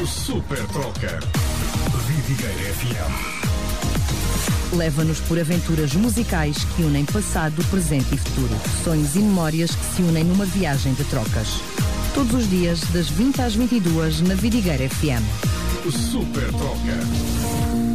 Super Troca. Vidigueira FM. Leva-nos por aventuras musicais que unem passado, presente e futuro. Sonhos e memórias que se unem numa viagem de trocas. Todos os dias, das 20 às 22, na Vidigueira FM. Super Troca.